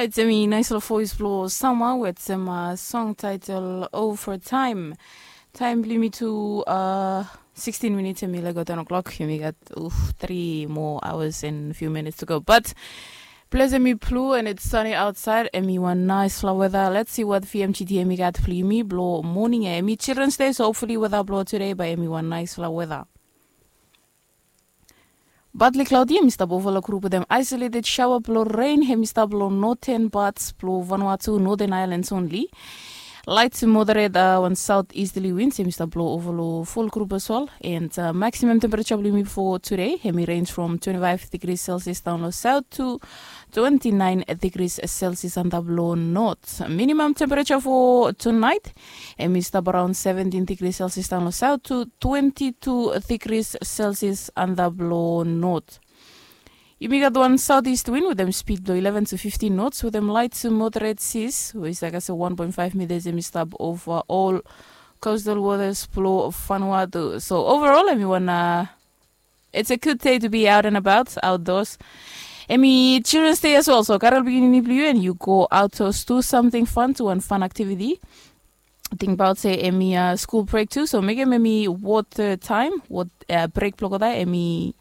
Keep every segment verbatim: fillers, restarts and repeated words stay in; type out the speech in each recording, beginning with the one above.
Alright, I mean, nice little voice blow summer with some uh, song title Over Time. Time blew me to uh, sixteen minutes and me like ten o'clock. We got oof, three more hours and a few minutes to go. But pleasure me blue and it's sunny outside and me one nice flower weather. Let's see what V M T D me got play me blow morning and me children's day. So hopefully weather blow today by me one nice flower weather. Badly cloudy, Mister Bovala group with them isolated shower blow rain, Mister blow northern parts, blow Vanuatu, Northern Islands only. Light to moderate uh, one southeasterly winds, Mister blow overlow full group as well. And uh, maximum temperature will for today, Hemi range from twenty-five degrees Celsius down low south to twenty-nine degrees Celsius and below north. Minimum temperature for tonight, Hemi stop around seventeen degrees Celsius down low south to twenty-two degrees Celsius and below north. You may got one southeast wind with them speed below eleven to fifteen knots with them light to moderate seas, which like I said one point five meters and stop over all coastal waters below Vanuatu. So overall, everyone, uh, it's a good day to be out and about, outdoors. And me children's day as well. So Carol beginning blue and you go outdoors, do something fun, to one fun activity. Think about say Emmy uh, school break too. So make me water time, what uh, break block that Emmy.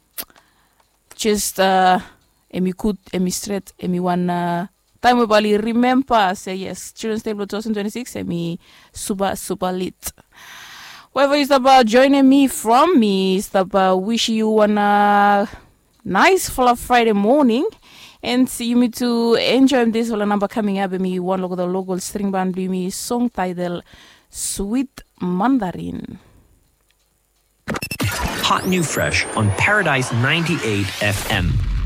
Just uh emi good emi straight emi one uh, time we bali remember say yes Children's Day twenty twenty-six emi super super lit. Whoever is about joining me from me is about wish you one uh, nice full of Friday morning and see me to enjoy this whole number coming up me one local the local string band be me song title Sweet Mandarin. Hot New Fresh on Paradise ninety-eight F M.